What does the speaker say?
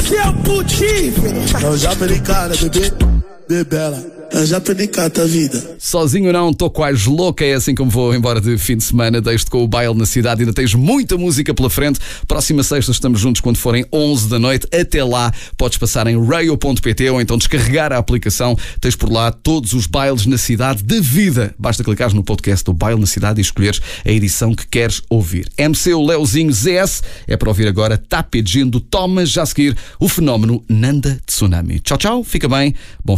que é o putífero. Eu já perdi cara, bebê, bebela. Eu já perdi cá a vida. Sozinho não, estou quase louca. É assim como vou embora de fim de semana. Deixo-te com o baile na cidade. Ainda tens muita música pela frente. Próxima sexta estamos juntos quando forem 11 da noite. Até lá podes passar em rayo.pt ou então descarregar a aplicação. Tens por lá todos os bailes na cidade de vida. Basta clicares no podcast do Baile na Cidade e escolheres a edição que queres ouvir. MC o Leozinho ZS é para ouvir agora Tá Pedindo Thomas, já a seguir o fenómeno Nanda Tsunami. Tchau, tchau, fica bem. Bom